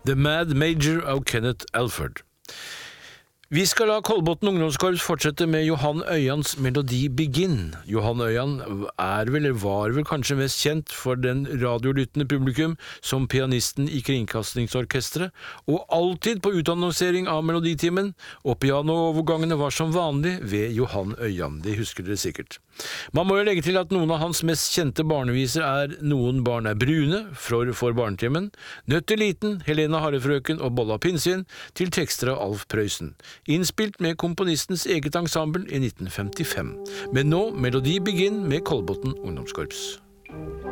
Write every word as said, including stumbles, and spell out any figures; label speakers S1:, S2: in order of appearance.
S1: The Mad Major av Kenneth Alford. Vi skal la Kolbotn ungdomskorps fortsette med Johan Øyans melodi Begin. Johan Øyan er vel, eller var vel kanskje mest kjent for den radiolyttende publikum som pianisten i Kringkastingsorkestret, og alltid på utannonsering av meloditimen, og pianoovergangene var som vanlig ved Johan Øyan, det husker dere sikkert. Man må jo legge til at noen av hans mest kjente barneviser er Noen barn er brune, for, for barnetimen, Nøtteliten, Helena Harrefrøken og Bolla Pinsvin, til tekster av Alf Prøysen, innspilt med komponistens eget ensemble i nitten femtifem. Men nå Melodi Begin med Kolbotn ungdomskorps.